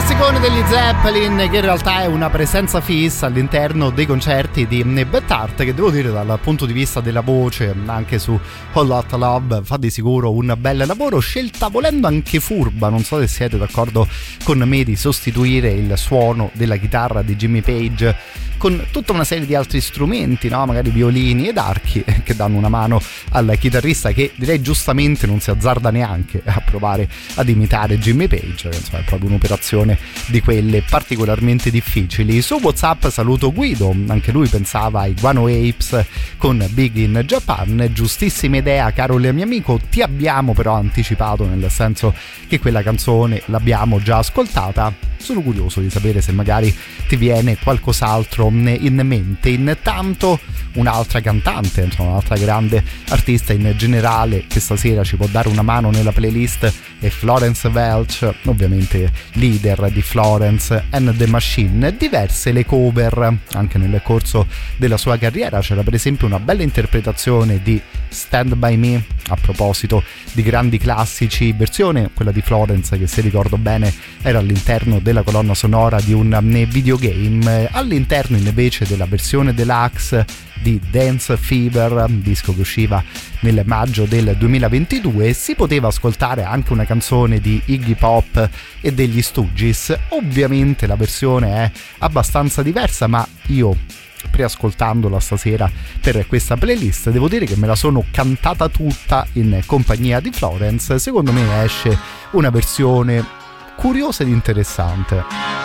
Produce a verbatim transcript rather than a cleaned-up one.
classicone degli Zeppelin, che in realtà è una presenza fissa all'interno dei concerti di Bad Art, che devo dire dal punto di vista della voce anche su Whole Lotta Love fa di sicuro un bel lavoro, scelta volendo anche furba, non so se siete d'accordo con me, di sostituire il suono della chitarra di Jimmy Page con tutta una serie di altri strumenti, no? Magari violini ed archi, che danno una mano al chitarrista, che direi giustamente non si azzarda neanche a provare ad imitare Jimmy Page. Insomma, è proprio un'operazione di quelle particolarmente difficili. Su WhatsApp saluto Guido, anche lui pensava ai Guano Apes con Big in Japan. Giustissima idea, caro il mio amico, ti abbiamo però anticipato, nel senso che quella canzone l'abbiamo già ascoltata. Sono curioso di sapere se magari ti viene qualcos'altro in mente. Intanto un'altra cantante, insomma un'altra grande artista in generale, che stasera ci può dare una mano nella playlist, è Florence Welch, ovviamente leader di Florence and the Machine. Diverse le cover anche nel corso della sua carriera, c'era per esempio una bella interpretazione di Stand By Me, a proposito di grandi classici, versione quella di Florence che, se ricordo bene, era all'interno della colonna sonora di un videogame. All'interno invece della versione deluxe di Dance Fever, disco che usciva nel maggio del duemilaventidue, si poteva ascoltare anche una canzone di Iggy Pop e degli Stooges. Ovviamente la versione è abbastanza diversa, ma io, preascoltandola stasera per questa playlist, devo dire che me la sono cantata tutta in compagnia di Florence. Secondo me esce una versione curiosa ed interessante.